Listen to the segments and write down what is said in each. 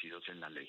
establecidos en la ley.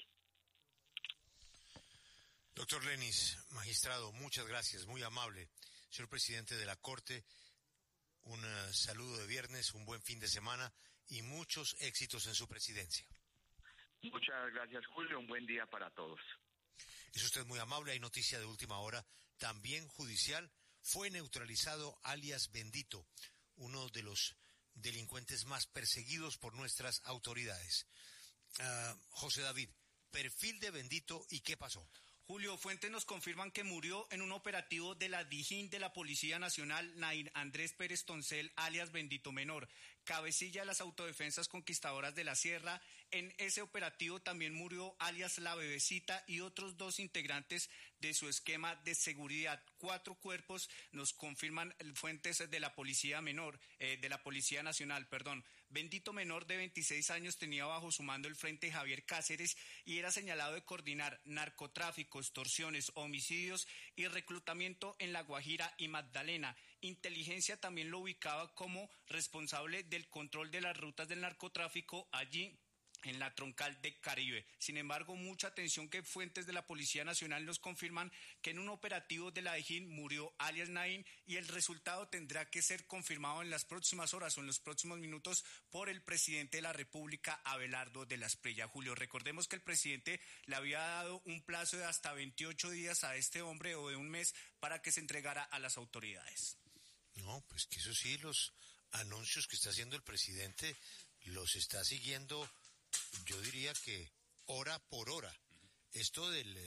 Doctor Lenis, magistrado, muchas gracias, muy amable. Señor presidente de la Corte, un saludo de viernes, un buen fin de semana y muchos éxitos en su presidencia. Muchas gracias, Julio, un buen día para todos. Es usted muy amable, hay noticia de última hora, también judicial. Fue neutralizado alias Bendito, uno de los delincuentes más perseguidos por nuestras autoridades. José David, perfil de Bendito y ¿qué pasó? Julio, fuentes nos confirman que murió en un operativo de la DIJÍN de la Policía Nacional Nair Andrés Pérez Toncel, alias Bendito Menor, cabecilla de las Autodefensas Conquistadoras de la Sierra. En ese operativo también murió alias La Bebecita y otros 2 integrantes de su esquema de seguridad. 4 cuerpos nos confirman fuentes de la Policía Nacional. Bendito Menor, de 26 años, tenía bajo su mando el Frente Javier Cáceres y era señalado de coordinar narcotráfico, extorsiones, homicidios y reclutamiento en La Guajira y Magdalena. Inteligencia también lo ubicaba como responsable del control de las rutas del narcotráfico allí en la troncal de Caribe. Sin embargo, mucha atención, que fuentes de la Policía Nacional nos confirman que en un operativo de la DIJÍN murió alias Naín y el resultado tendrá que ser confirmado en las próximas horas o en los próximos minutos por el presidente de la República, Abelardo de la Espriella. Julio, recordemos que el presidente le había dado un plazo de hasta 28 días a este hombre o de un mes para que se entregara a las autoridades. No, pues que eso sí, los anuncios que está haciendo el presidente los está siguiendo, yo diría que hora por hora. Esto del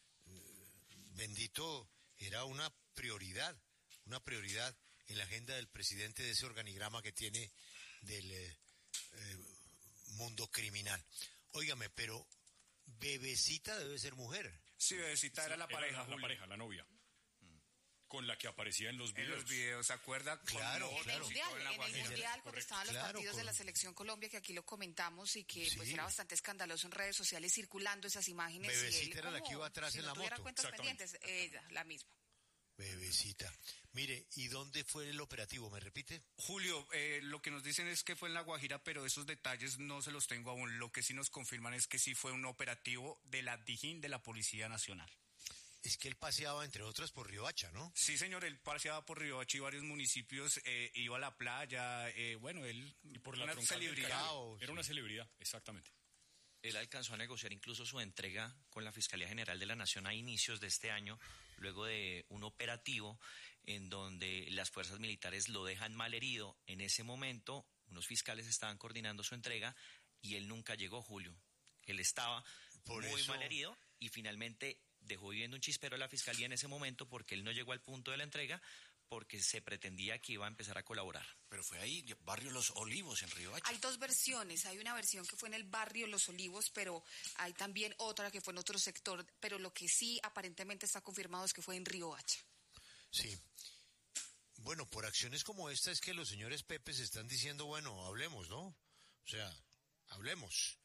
Bendito era una prioridad en la agenda del presidente, de ese organigrama que tiene del mundo criminal. Óigame, pero Bebecita debe ser mujer. Sí, Bebecita era la pareja, la pareja, la novia, con la que aparecía en los videos. En los videos, ¿se acuerda? Claro, claro. En el Mundial, cuando estaban los partidos de la Selección Colombia, que aquí lo comentamos y que pues era bastante escandaloso en redes sociales circulando esas imágenes. Bebecita y él, era la que iba atrás en la moto. Cuentas pendientes, ella, la misma. Bebecita. Mire, ¿y dónde fue el operativo? ¿Me repite? Julio, lo que nos dicen es que fue en La Guajira, pero esos detalles no se los tengo aún. Lo que sí nos confirman es que sí fue un operativo de la DIJÍN de la Policía Nacional. Es que él paseaba, entre otras, por Riohacha, ¿no? Sí, señor, él paseaba por Riohacha y varios municipios, iba a la playa, él... Y por la celebridad. Era una celebridad, exactamente. Él alcanzó a negociar incluso su entrega con la Fiscalía General de la Nación a inicios de este año, luego de un operativo en donde las fuerzas militares lo dejan malherido. En ese momento, unos fiscales estaban coordinando su entrega y él nunca llegó, Julio. Él estaba muy malherido y finalmente dejó viviendo un chispero a la Fiscalía en ese momento porque él no llegó al punto de la entrega, porque se pretendía que iba a empezar a colaborar. Pero fue ahí, barrio Los Olivos, en Riohacha. Hay 2 versiones, hay una versión que fue en el barrio Los Olivos, pero hay también otra que fue en otro sector, pero lo que sí aparentemente está confirmado es que fue en Riohacha. Sí. Bueno, por acciones como esta es que los señores Pepes están diciendo, bueno, hablemos, ¿no? O sea, hablemos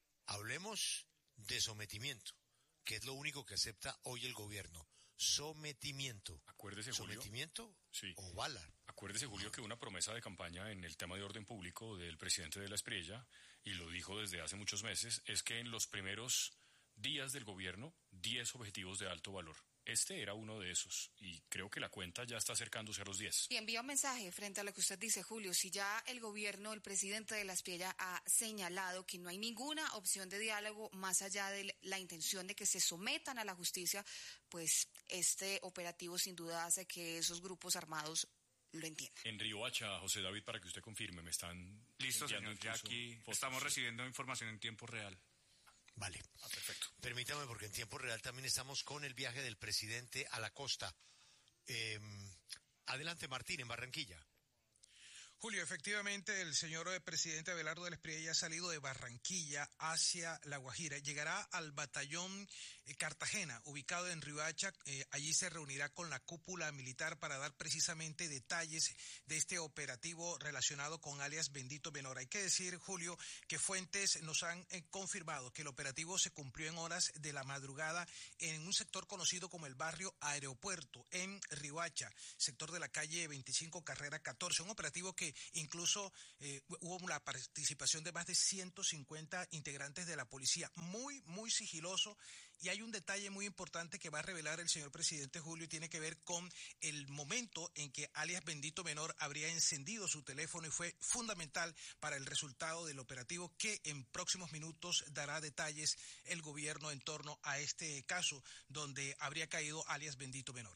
de sometimiento, que es lo único que acepta hoy el gobierno. Sometimiento. Acuérdese, Julio. ¿Sometimiento? Sí. ¿O bala? Acuérdese, Julio, que una promesa de campaña en el tema de orden público del presidente de la Espriella, y lo dijo desde hace muchos meses, es que en los primeros días del gobierno, 10 objetivos de alto valor. Este era uno de esos, y creo que la cuenta ya está acercándose a los 10. Y envía un mensaje frente a lo que usted dice, Julio. Si ya el gobierno, el presidente de la Espriella ha señalado que no hay ninguna opción de diálogo más allá de la intención de que se sometan a la justicia, pues este operativo sin duda hace que esos grupos armados lo entiendan. En Riohacha, José David, para que usted confirme, me están... Listo, señor, ya aquí estamos recibiendo información en tiempo real. Vale. Perfecto. Permítame, porque en tiempo real también estamos con el viaje del presidente a la costa. Adelante, Martín, en Barranquilla. Julio, efectivamente, el señor presidente Abelardo de la Espriella ha salido de Barranquilla hacia La Guajira. Llegará al batallón Cartagena, ubicado en Riohacha. Allí se reunirá con la cúpula militar para dar precisamente detalles de este operativo relacionado con alias Bendito Menor. Hay que decir, Julio, que fuentes nos han confirmado que el operativo se cumplió en horas de la madrugada en un sector conocido como el barrio Aeropuerto, en Riohacha, sector de la calle 25 carrera 14. Un operativo que donde incluso hubo la participación de más de 150 integrantes de la policía, muy sigiloso. Y hay un detalle muy importante que va a revelar el señor presidente Julio y tiene que ver con el momento en que alias Bendito Menor habría encendido su teléfono y fue fundamental para el resultado del operativo que en próximos minutos dará detalles el gobierno en torno a este caso donde habría caído alias Bendito Menor.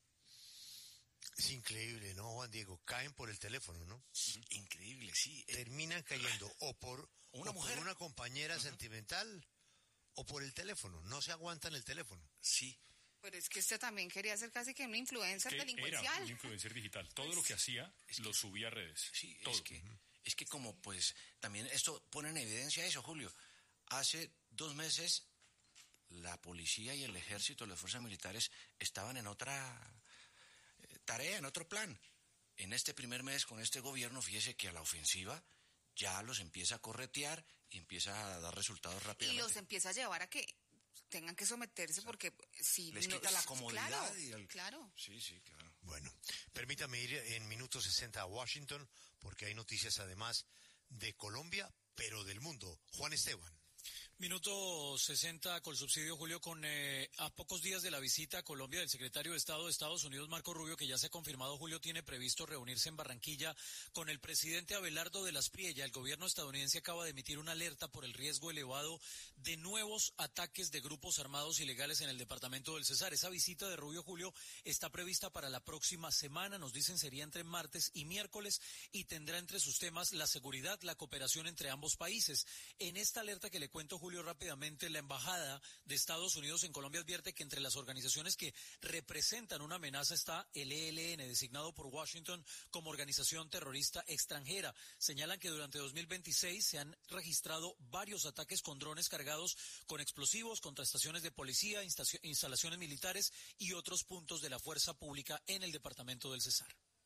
Es increíble, ¿no, Juan Diego? Caen por el teléfono, ¿no? Increíble, sí. Terminan cayendo o por una compañera sentimental o por el teléfono. No se aguantan el teléfono. Sí. Pero es que usted también quería ser casi que un influencer delincuencial. Era un influencer digital. Todo lo que hacía lo subía a redes. Sí, todo. Es que como pues también esto pone en evidencia eso, Julio. Hace 2 meses la policía y el ejército, las fuerzas militares estaban en otra tarea, en otro plan. En este primer mes con este gobierno, fíjese que a la ofensiva ya los empieza a corretear y empieza a dar resultados rápidamente. Y los empieza a llevar a que tengan que someterse porque si les quita la comodidad. Claro. Sí, claro. Bueno, permítame ir en minuto 60 a Washington porque hay noticias además de Colombia, pero del mundo. Juan Esteban. Minuto 60 con subsidio, Julio, con a pocos días de la visita a Colombia del secretario de Estado de Estados Unidos, Marco Rubio, que ya se ha confirmado, Julio, tiene previsto reunirse en Barranquilla con el presidente Abelardo de la Espriella. El gobierno estadounidense acaba de emitir una alerta por el riesgo elevado de nuevos ataques de grupos armados ilegales en el departamento del Cesar. Esa visita de Rubio, Julio, está prevista para la próxima semana, nos dicen sería entre martes y miércoles, y tendrá entre sus temas la seguridad, la cooperación entre ambos países. En esta alerta que le cuento, Julio, rápidamente, la Embajada de Estados Unidos en Colombia advierte que entre las organizaciones que representan una amenaza está el ELN, designado por Washington como organización terrorista extranjera. Señalan que durante 2026 se han registrado varios ataques con drones cargados con explosivos contra estaciones de policía, instalaciones militares y otros puntos de la fuerza pública en el departamento del Cesar.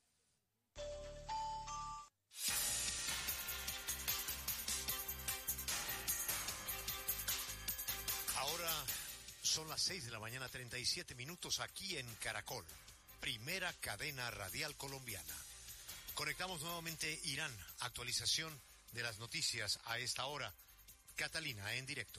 Ahora son las 6 de la mañana, 37 minutos aquí en Caracol, primera cadena radial colombiana. Conectamos nuevamente Irán, actualización de las noticias a esta hora. Catalina, en directo.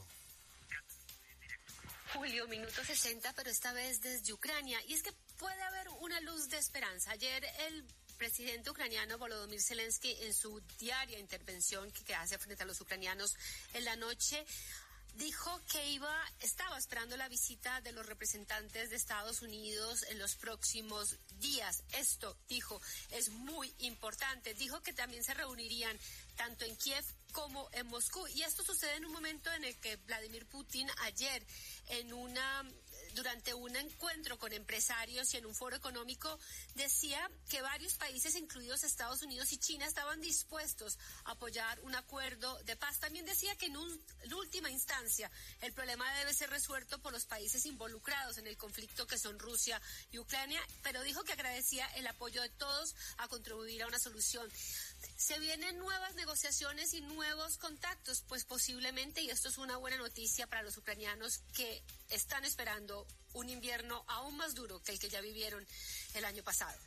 Julio, minuto 60, pero esta vez desde Ucrania. Y es que puede haber una luz de esperanza. Ayer el presidente ucraniano Volodymyr Zelensky, en su diaria intervención que hace frente a los ucranianos en la noche, dijo que estaba esperando la visita de los representantes de Estados Unidos en los próximos días. Esto, dijo, es muy importante. Dijo que también se reunirían tanto en Kiev como en Moscú. Y esto sucede en un momento en el que Vladimir Putin ayer, durante un encuentro con empresarios y en un foro económico, decía que varios países, incluidos Estados Unidos y China, estaban dispuestos a apoyar un acuerdo de paz. También decía que en última instancia el problema debe ser resuelto por los países involucrados en el conflicto, que son Rusia y Ucrania, pero dijo que agradecía el apoyo de todos a contribuir a una solución. Se vienen nuevas negociaciones y nuevos contactos, pues posiblemente, y esto es una buena noticia para los ucranianos que están esperando un invierno aún más duro que el que ya vivieron el año pasado.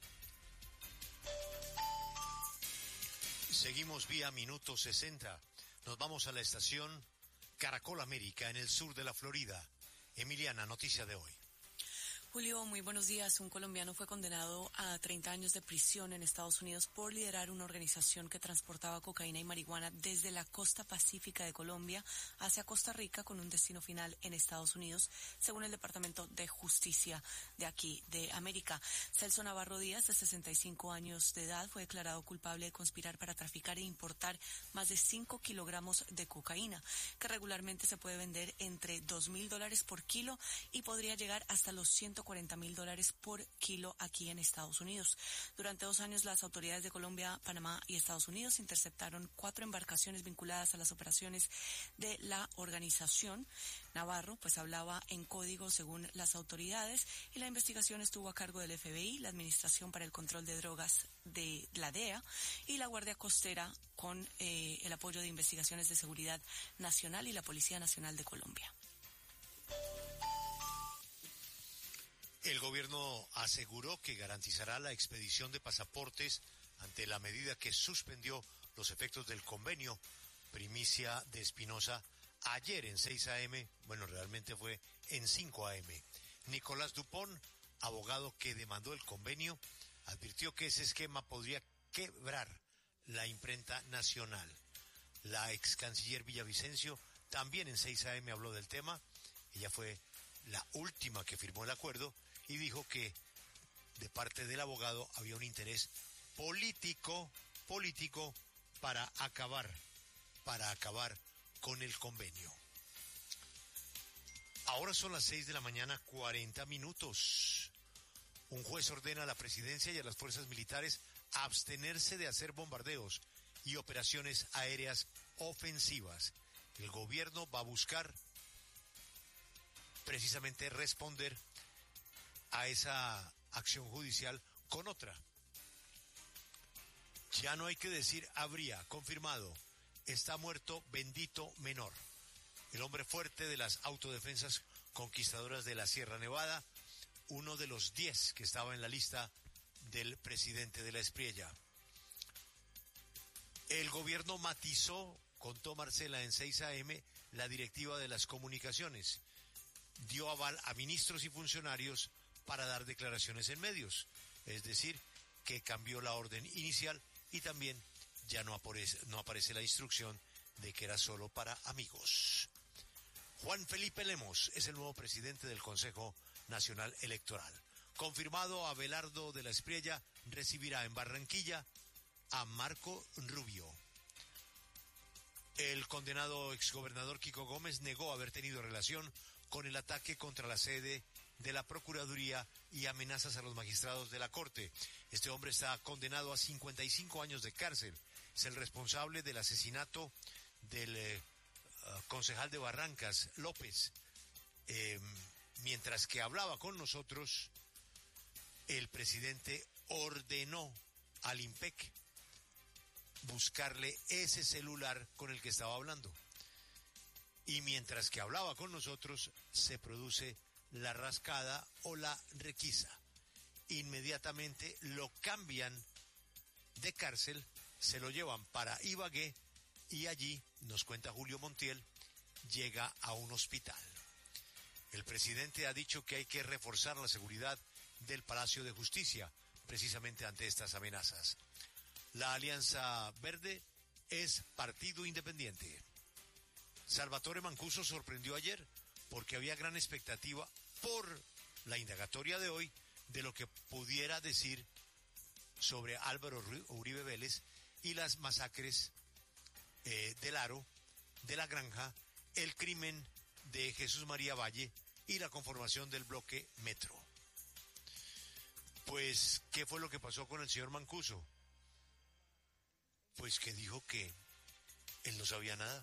Seguimos vía minuto 60. Nos vamos a la estación Caracol América en el sur de la Florida. Emiliana, noticia de hoy. Julio, muy buenos días. Un colombiano fue condenado a 30 años de prisión en Estados Unidos por liderar una organización que transportaba cocaína y marihuana desde la costa pacífica de Colombia hacia Costa Rica con un destino final en Estados Unidos, según el Departamento de Justicia de aquí, de América. Celso Navarro Díaz, de 65 años de edad, fue declarado culpable de conspirar para traficar e importar más de 5 kilogramos de cocaína, que regularmente se puede vender entre $2,000 por kilo y podría llegar hasta los $140,000 por kilo aquí en Estados Unidos. Durante 2 años, las autoridades de Colombia, Panamá y Estados Unidos interceptaron 4 embarcaciones vinculadas a las operaciones de la organización. Navarro, pues, hablaba en código según las autoridades, y la investigación estuvo a cargo del FBI, la Administración para el Control de Drogas de la DEA y la Guardia Costera, con el apoyo de Investigaciones de Seguridad Nacional y la Policía Nacional de Colombia. El gobierno aseguró que garantizará la expedición de pasaportes ante la medida que suspendió los efectos del convenio. Primicia de Espinosa ayer en 6 a.m., bueno, realmente fue en 5 a.m. Nicolás Dupont, abogado que demandó el convenio, advirtió que ese esquema podría quebrar la imprenta nacional. La ex canciller Villavicencio también en 6 a.m. habló del tema. Ella fue la última que firmó el acuerdo y dijo que de parte del abogado había un interés político para acabar con el convenio. Ahora son las 6 de la mañana, 40 minutos. Un juez ordena a la presidencia y a las fuerzas militares abstenerse de hacer bombardeos y operaciones aéreas ofensivas. El gobierno va a buscar precisamente responder a esa acción judicial con otra. Ya no hay que decir habría, confirmado, está muerto Bendito Menor, el hombre fuerte de las autodefensas conquistadoras de la Sierra Nevada, uno de los 10 que estaba en la lista del presidente de la Espriella. El gobierno matizó, contó Marcela en 6 a.m., la directiva de las comunicaciones. Dio aval a ministros y funcionarios para dar declaraciones en medios. Es decir, que cambió la orden inicial y también ya no aparece la instrucción de que era solo para amigos. Juan Felipe Lemos es el nuevo presidente del Consejo Nacional Electoral. Confirmado, Abelardo de la Espriella recibirá en Barranquilla a Marco Rubio. El condenado exgobernador Kiko Gómez negó haber tenido relación con el ataque contra la sede de la Procuraduría y amenazas a los magistrados de la Corte. Este hombre está condenado a 55 años de cárcel. Es el responsable del asesinato del concejal de Barrancas, López. Mientras que hablaba con nosotros, el presidente ordenó al IMPEC buscarle ese celular con el que estaba hablando. Y mientras que hablaba con nosotros, se produce la rascada o la requisa. Inmediatamente lo cambian de cárcel, se lo llevan para Ibagué y allí, nos cuenta Julio Montiel, llega a un hospital. El presidente ha dicho que hay que reforzar la seguridad del Palacio de Justicia, precisamente ante estas amenazas. La Alianza Verde es partido independiente. Salvatore Mancuso sorprendió ayer porque había gran expectativa por la indagatoria de hoy de lo que pudiera decir sobre Álvaro Uribe Vélez y las masacres del Aro, de la Granja, el crimen de Jesús María Valle y la conformación del bloque Metro. Pues, ¿qué fue lo que pasó con el señor Mancuso? Pues que dijo que él no sabía nada.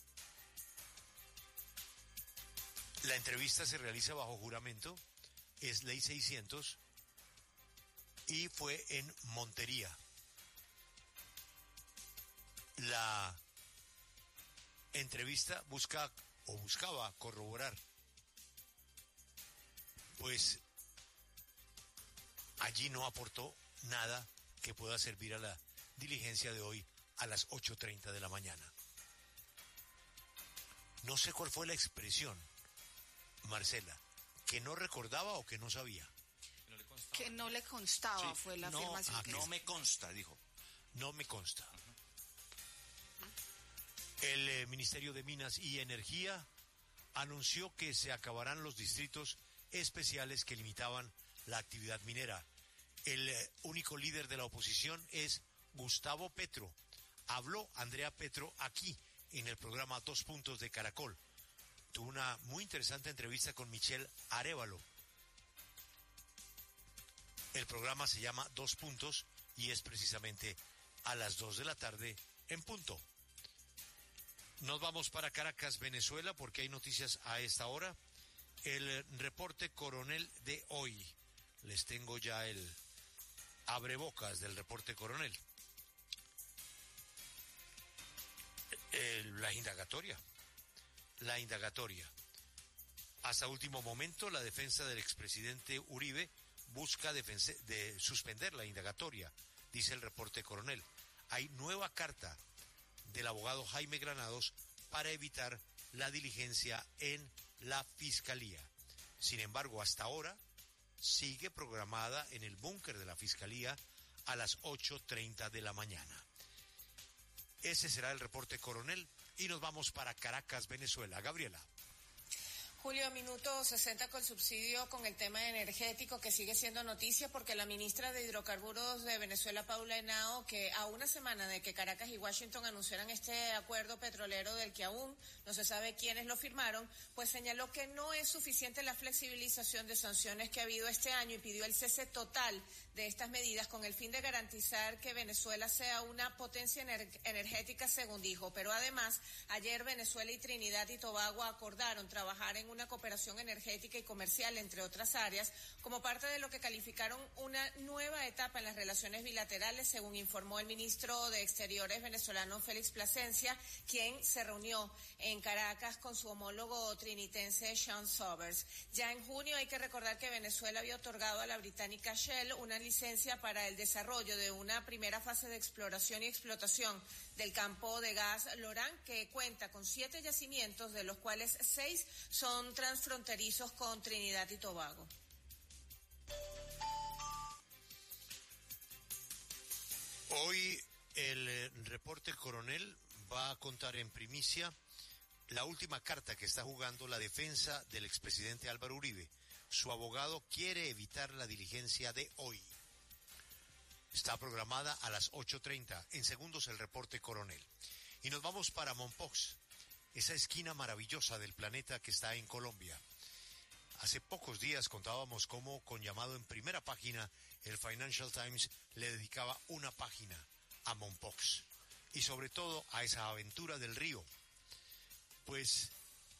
La entrevista se realiza bajo juramento, es ley 600 y fue en Montería. La entrevista buscaba corroborar, pues allí no aportó nada que pueda servir a la diligencia de hoy a las 8:30 de la mañana. No sé cuál fue la expresión, Marcela, que no recordaba o que no sabía. Que no le constaba, sí, fue la afirmación. No me consta, dijo. No me consta. El Ministerio de Minas y Energía anunció que se acabarán los distritos especiales que limitaban la actividad minera. El único líder de la oposición es Gustavo Petro. Habló Andrea Petro aquí en el programa 2 Puntos de Caracol. Tuvo una muy interesante entrevista con Michelle Arévalo. El programa se llama 2 Puntos y es precisamente a las 2 de la tarde en punto. Nos vamos para Caracas, Venezuela, porque hay noticias a esta hora. El reporte coronel de hoy. Les tengo ya el abrebocas del reporte coronel. La indagatoria. Hasta último momento, la defensa del expresidente Uribe busca suspender la indagatoria dice el reporte coronel. Hay nueva carta del abogado Jaime Granados para evitar la diligencia en la Fiscalía. Sin embargo, hasta ahora sigue programada en el búnker de la Fiscalía a las 8:30 de la mañana. Ese será el reporte coronel y nos vamos para Caracas, Venezuela. Gabriela. Julio, minuto 60 con subsidio con el tema energético que sigue siendo noticia porque la ministra de Hidrocarburos de Venezuela, Paula Henao, que a una semana de que Caracas y Washington anunciaran este acuerdo petrolero del que aún no se sabe quiénes lo firmaron, pues señaló que no es suficiente la flexibilización de sanciones que ha habido este año y pidió el cese total de estas medidas con el fin de garantizar que Venezuela sea una potencia energética, según dijo. Pero además, ayer Venezuela y Trinidad y Tobago acordaron trabajar en una cooperación energética y comercial, entre otras áreas, como parte de lo que calificaron una nueva etapa en las relaciones bilaterales, según informó el ministro de Exteriores venezolano Félix Plasencia, quien se reunió en Caracas con su homólogo trinitense Sean Sobers. Ya en junio hay que recordar que Venezuela había otorgado a la británica Shell una licencia para el desarrollo de una primera fase de exploración y explotación del campo de gas Lorán, que cuenta con 7 yacimientos, de los cuales 6 son transfronterizos con Trinidad y Tobago. Hoy el reporte coronel va a contar en primicia la última carta que está jugando la defensa del expresidente Álvaro Uribe. Su abogado quiere evitar la diligencia de hoy. Está programada a las 8:30. En segundos el reporte coronel. Y nos vamos para Mompox, esa esquina maravillosa del planeta que está en Colombia. Hace pocos días contábamos cómo, con llamado en primera página, el Financial Times le dedicaba una página a Mompox. Y sobre todo a esa aventura del río. Pues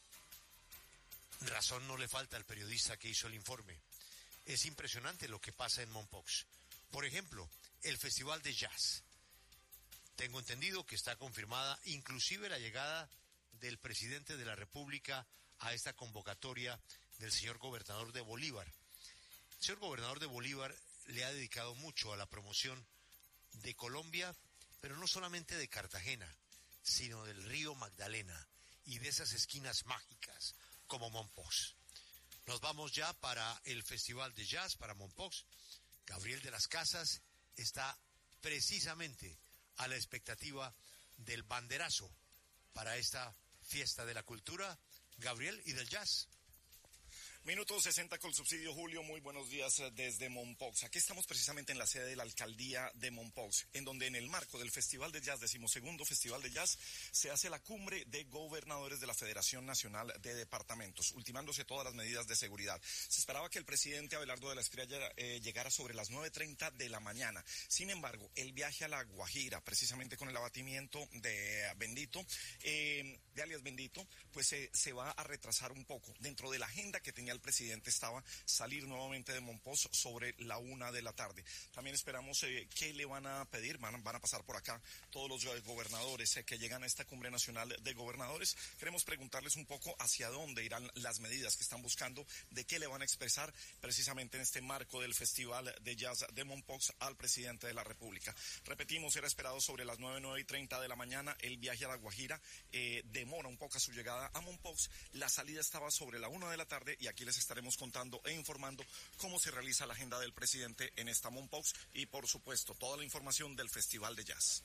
razón no le falta al periodista que hizo el informe. Es impresionante lo que pasa en Mompox. Por ejemplo, el Festival de Jazz. Tengo entendido que está confirmada inclusive la llegada del presidente de la República a esta convocatoria del señor gobernador de Bolívar. El señor gobernador de Bolívar le ha dedicado mucho a la promoción de Colombia, pero no solamente de Cartagena, sino del río Magdalena y de esas esquinas mágicas como Mompox. Nos vamos ya para el Festival de Jazz, para Mompox. Gabriel de las Casas está precisamente a la expectativa del banderazo para esta fiesta de la cultura, Gabriel, y del jazz. Minuto 60 con subsidio, Julio. Muy buenos días desde Mompox. Aquí estamos precisamente en la sede de la alcaldía de Mompox, en donde en el marco del Festival de Jazz, 12º Festival de Jazz, se hace la cumbre de gobernadores de la Federación Nacional de Departamentos, ultimándose todas las medidas de seguridad. Se esperaba que el presidente Abelardo de la Espriella llegara sobre las 9:30 de la mañana. Sin embargo, el viaje a La Guajira, precisamente con el abatimiento de Bendito, de alias Bendito, pues se va a retrasar un poco. Dentro de la agenda que tenía el presidente estaba salir nuevamente de Mompox sobre la 1 de la tarde. También esperamos qué le van a pedir, van a pasar por acá todos los gobernadores que llegan a esta cumbre nacional de gobernadores. Queremos preguntarles un poco hacia dónde irán las medidas que están buscando, de qué le van a expresar precisamente en este marco del Festival de Jazz de Mompox al presidente de la República. Repetimos, era esperado sobre las 9:30 de la mañana el viaje a La Guajira, demora un poco su llegada a Mompox, la salida estaba sobre la 1 de la tarde y aquí les estaremos contando e informando cómo se realiza la agenda del presidente en esta Mompox y por supuesto toda la información del Festival de Jazz.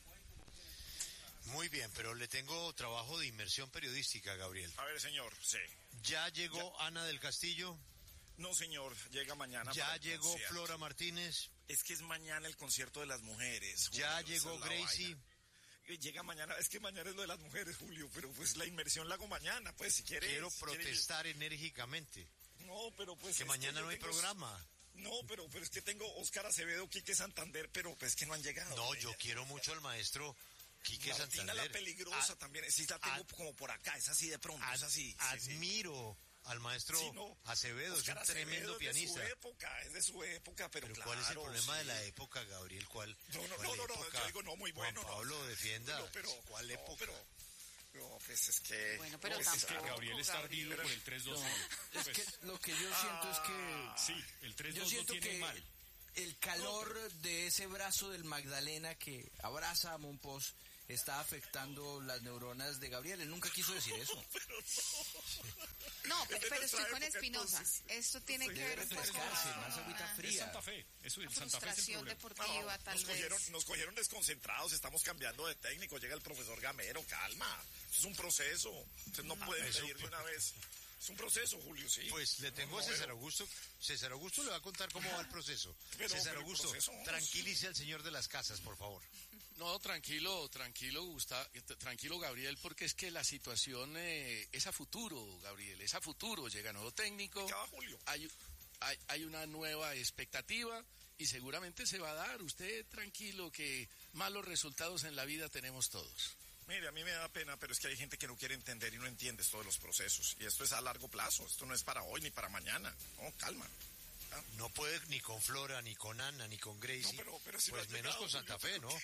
Muy bien, pero le tengo trabajo de inmersión periodística, Gabriel. A ver, señor, sí. ¿Ya llegó Ana del Castillo? No, señor, llega mañana. ¿Ya llegó concierto. Flora Martínez? Es que es mañana el concierto de las mujeres, Julio. ¿Ya llegó Gracie? Llega mañana, es que mañana es lo de las mujeres, Julio, pero pues la inmersión la hago mañana, pues si quiere. Quiero protestar enérgicamente. No, pero pues... Que mañana no hay programa. No, pero es que tengo Óscar Acevedo, Quique Santander, pero pues que no han llegado. No, yo quiero mucho al maestro Quique Santander. La Peligrosa también, sí la tengo como por acá, es así de pronto, es así. Admiro al maestro Acevedo, Oscar es un tremendo pianista. Es de su época, pero claro. ¿Cuál es el problema de la época, Gabriel? ¿Cuál? No, yo digo, no, muy bueno. Juan Pablo, defienda. ¿Cuál época? No, pues es que... Bueno, pero es que Gabriel está ardido por el 3-2. Es que lo que yo siento es que... Sí, el 3-2 lo tiene mal. el calor de ese brazo del Magdalena que abraza a Mompox está afectando las neuronas de Gabriel. Él nunca quiso decir eso. No, pero estoy con Espinosa. Esto tiene que ver con más agüita fría. Es Santa Fe. Eso es Santa Fe. Frustración deportiva, tal vez. Nos cogieron desconcentrados, estamos cambiando de técnico, llega el profesor Gamero, calma. Es un proceso. Ustedes no pueden pedir de una vez. Es un proceso, Julio, sí. Pues le tengo a César Augusto. César Augusto le va a contar cómo va el proceso. César Augusto, tranquilice al señor de las casas, por favor. No, tranquilo, Gabriel, porque es que la situación es a futuro, Gabriel, es a futuro. Llega nuevo técnico, hay una nueva expectativa y seguramente se va a dar. Usted tranquilo, que malos resultados en la vida tenemos todos. Mire, a mí me da pena, pero es que hay gente que no quiere entender y no entiende esto de los procesos. Y esto es a largo plazo, esto no es para hoy ni para mañana. No, calma. No puede ni con Flora, ni con Ana, ni con Gracie, pero si pues no menos llegado, con Santa Fe, ¿no?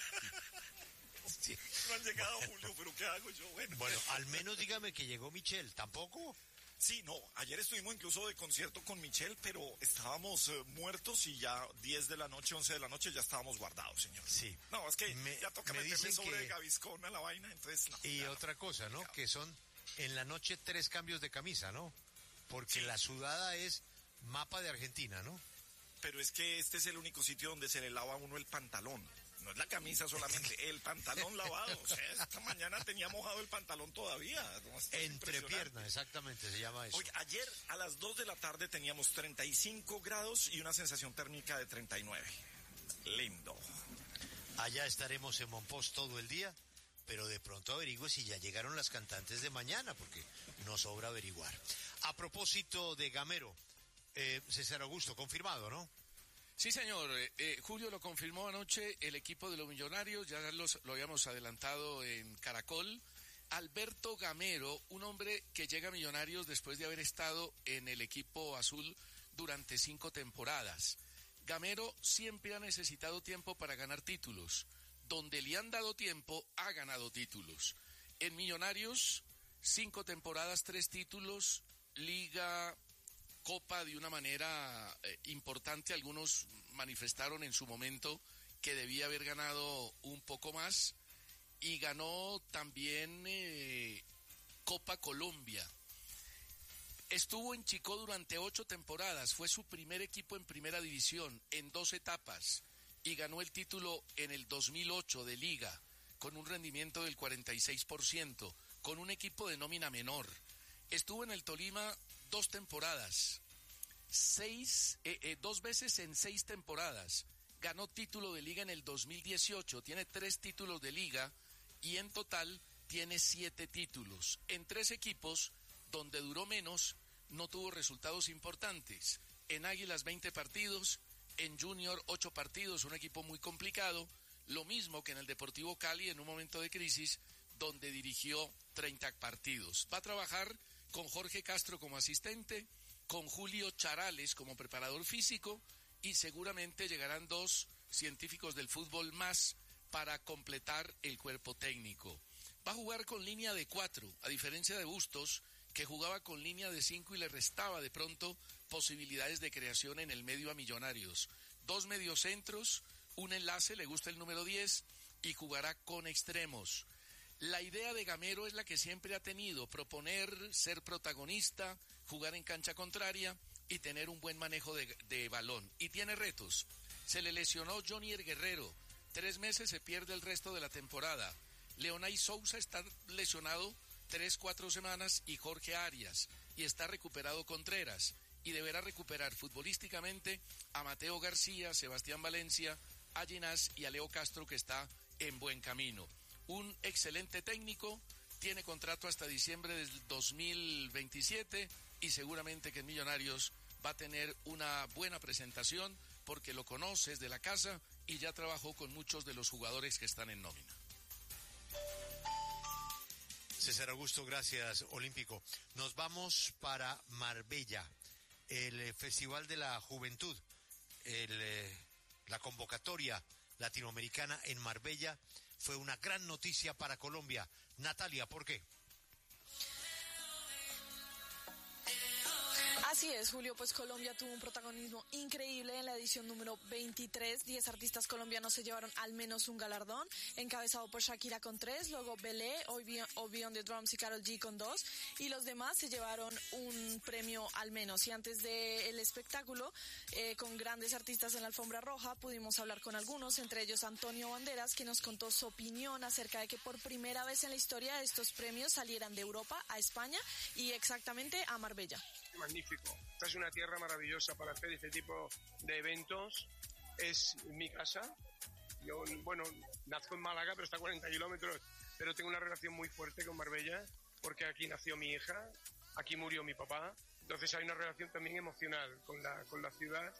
Sí. No han llegado, Julio, pero ¿qué hago yo? Bueno, al menos dígame que llegó Michelle, ¿tampoco? Sí, no, ayer estuvimos incluso de concierto con Michelle, pero estábamos muertos y ya 10 de la noche, 11 de la noche ya estábamos guardados, señor. Sí. No, es que ya toca meterle sobre Gaviscón a la vaina, entonces... No, y otra cosa, ¿no? Que son en la noche 3 cambios de camisa, ¿no? Porque la sudada es mapa de Argentina, ¿no? Pero es que este es el único sitio donde se le lava a uno el pantalón. No es la camisa solamente, el pantalón lavado. O sea, esta mañana tenía mojado el pantalón todavía. Entrepierna, exactamente, se llama eso. Oye, ayer a las 2 de la tarde teníamos 35 grados y una sensación térmica de 39. Lindo. Allá estaremos en Mompox todo el día, pero de pronto averigüe si ya llegaron las cantantes de mañana, porque nos sobra averiguar. A propósito de Gamero, César Augusto, confirmado, ¿no? Sí, señor. Julio lo confirmó anoche el equipo de los Millonarios, ya lo habíamos adelantado en Caracol. Alberto Gamero, un hombre que llega a Millonarios después de haber estado en el equipo azul durante 5 temporadas. Gamero siempre ha necesitado tiempo para ganar títulos. Donde le han dado tiempo, ha ganado títulos. En Millonarios, 5 temporadas, 3 títulos, Liga, Copa de una manera importante. Algunos manifestaron en su momento que debía haber ganado un poco más, y ganó también Copa Colombia. Estuvo en Chicó durante 8 temporadas, fue su primer equipo en primera división en 2 etapas y ganó el título en el 2008 de Liga con un rendimiento del 46%, con un equipo de nómina menor. Estuvo en el Tolima 2 temporadas, 2 veces en 6 temporadas. Ganó título de Liga en el 2018, tiene 3 títulos de Liga y en total tiene 7 títulos. En 3 equipos donde duró menos, no tuvo resultados importantes. En Águilas 20 partidos, en Junior 8 partidos, un equipo muy complicado. Lo mismo que en el Deportivo Cali en un momento de crisis, donde dirigió 30 partidos. Va a trabajar con Jorge Castro como asistente, con Julio Charales como preparador físico, y seguramente llegarán 2 científicos del fútbol más para completar el cuerpo técnico. Va a jugar con línea de 4, a diferencia de Bustos, que jugaba con línea de 5 y le restaba de pronto posibilidades de creación en el medio a Millonarios. 2 mediocentros, un enlace, le gusta el número 10, y jugará con extremos. La idea de Gamero es la que siempre ha tenido: proponer, ser protagonista, jugar en cancha contraria y tener un buen manejo de balón. Y tiene retos. Se le lesionó Jonier Guerrero, 3 meses, se pierde el resto de la temporada. Leonay Sousa está lesionado 3-4 semanas, y Jorge Arias, y está recuperado Contreras, y deberá recuperar futbolísticamente a Mateo García, Sebastián Valencia, a Ginás y a Leo Castro, que está en buen camino. Un excelente técnico, tiene contrato hasta diciembre del 2027 y seguramente que en Millonarios va a tener una buena presentación porque lo conoces de la casa y ya trabajó con muchos de los jugadores que están en nómina. César Augusto, gracias, Olímpico. Nos vamos para Marbella, el Festival de la Juventud, la convocatoria latinoamericana en Marbella fue una gran noticia para Colombia. Natalia, ¿por qué? Así es, Julio, pues Colombia tuvo un protagonismo increíble en la edición número 23. 10 artistas colombianos se llevaron al menos un galardón, encabezado por Shakira con 3, luego Belé, Obi on the Drums y Karol G con 2, y los demás se llevaron un premio al menos. Y antes del espectáculo, con grandes artistas en la alfombra roja, pudimos hablar con algunos, entre ellos Antonio Banderas, que nos contó su opinión acerca de que por primera vez en la historia estos premios salieran de Europa a España y exactamente a Marbella. Magnífico. Esta es una tierra maravillosa para hacer este tipo de eventos. Es mi casa. Yo, bueno, nazco en Málaga, pero está a 40 kilómetros. Pero tengo una relación muy fuerte con Marbella, porque aquí nació mi hija, aquí murió mi papá. Entonces hay una relación también emocional con la ciudad.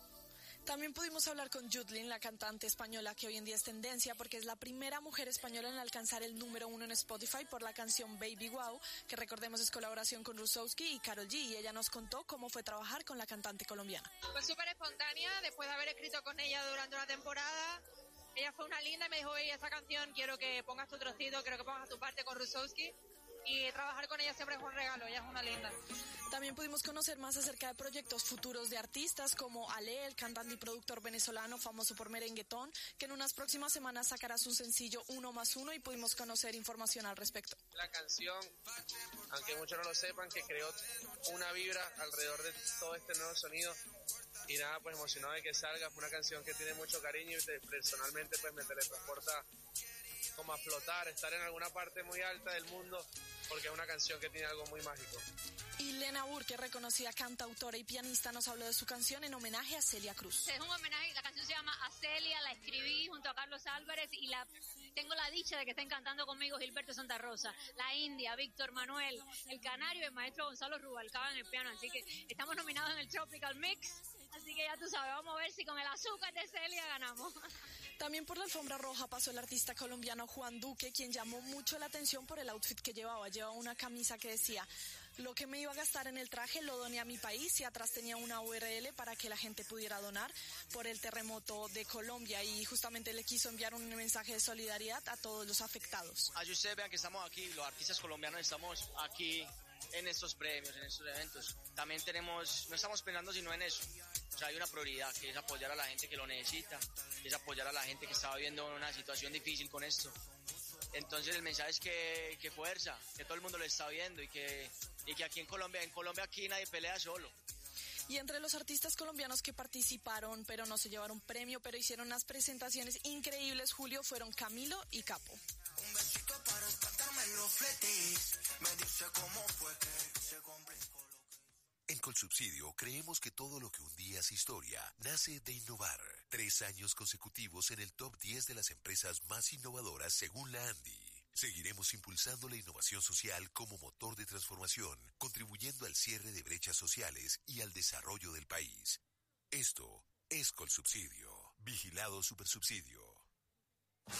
También pudimos hablar con Yudlin, la cantante española que hoy en día es tendencia porque es la primera mujer española en alcanzar el número 1 en Spotify por la canción Baby Wow, que recordemos es colaboración con Rusowski y Karol G, y ella nos contó cómo fue trabajar con la cantante colombiana. Pues súper espontánea, después de haber escrito con ella durante una temporada. Ella fue una linda y me dijo, oye, esta canción quiero que pongas tu trocito, quiero que pongas tu parte con Rusowski. Y trabajar con ella siempre es un regalo, ella es una linda. También pudimos conocer más acerca de proyectos futuros de artistas como Ale, el cantante y productor venezolano famoso por Merenguetón, que en unas próximas semanas sacará su sencillo 1+1, y pudimos conocer información al respecto. La canción, aunque muchos no lo sepan, que creó una vibra alrededor de todo este nuevo sonido. Y nada, pues emocionado de que salga. Fue una canción que tiene mucho cariño y personalmente pues me teletransporta como a flotar, estar en alguna parte muy alta del mundo, porque es una canción que tiene algo muy mágico. Y Lena Burke, reconocida cantautora y pianista, nos habló de su canción en homenaje a Celia Cruz. Es un homenaje, la canción se llama A Celia, la escribí junto a Carlos Álvarez y tengo la dicha de que estén cantando conmigo Gilberto Santa Rosa, la India, Víctor Manuel, el Canario y el maestro Gonzalo Rubalcaba en el piano, así que estamos nominados en el Tropical Mix, así que ya tú sabes, vamos a ver si con el azúcar de Celia ganamos. También por la alfombra roja pasó el artista colombiano Juan Duque, quien llamó mucho la atención por el outfit que llevaba. Llevaba una camisa que decía: lo que me iba a gastar en el traje lo doné a mi país, y atrás tenía una URL para que la gente pudiera donar por el terremoto de Colombia, y justamente le quiso enviar un mensaje de solidaridad a todos los afectados. Allí ustedes vean que estamos aquí, los artistas colombianos estamos aquí en estos premios, en estos eventos. También no estamos pensando sino en eso. O sea, hay una prioridad, que es apoyar a la gente que lo necesita, es apoyar a la gente que está viviendo una situación difícil con esto. Entonces el mensaje es que fuerza, que todo el mundo lo está viendo y que aquí en Colombia aquí nadie pelea solo. Y entre los artistas colombianos que participaron, pero no se llevaron premio, pero hicieron unas presentaciones increíbles, Julio, fueron Camilo y Capo. Un besito para espantarme los fletes, me dice cómo fue que se complicó. En Colsubsidio creemos que todo lo que un día es historia nace de innovar. 3 años consecutivos en el top 10 de las empresas más innovadoras según la ANDI. Seguiremos impulsando la innovación social como motor de transformación, contribuyendo al cierre de brechas sociales y al desarrollo del país. Esto es Colsubsidio. Vigilado Supersubsidio.